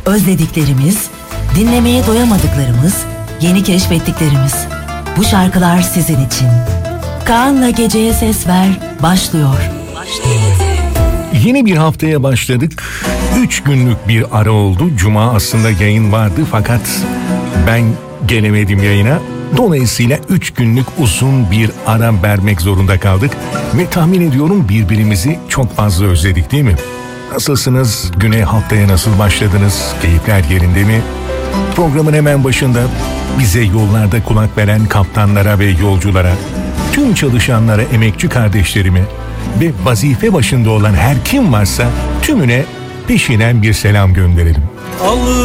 Özlediklerimiz, dinlemeye doyamadıklarımız, yeni keşfettiklerimiz. Bu şarkılar sizin için. Kaan'la Geceye Ses Ver başlıyor. Yeni bir haftaya başladık. 3 günlük bir ara oldu. Cuma aslında yayın vardı fakat ben gelemedim yayına. Dolayısıyla 3 günlük uzun bir ara vermek zorunda kaldık. Ve tahmin ediyorum birbirimizi çok fazla özledik, değil mi? Nasılsınız? Güne, haftaya nasıl başladınız? Keyifler yerinde mi? Programın hemen başında bize yollarda kulak veren kaptanlara ve yolculara, tüm çalışanlara, emekçi kardeşlerime ve vazife başında olan her kim varsa tümüne peşinen bir selam gönderelim.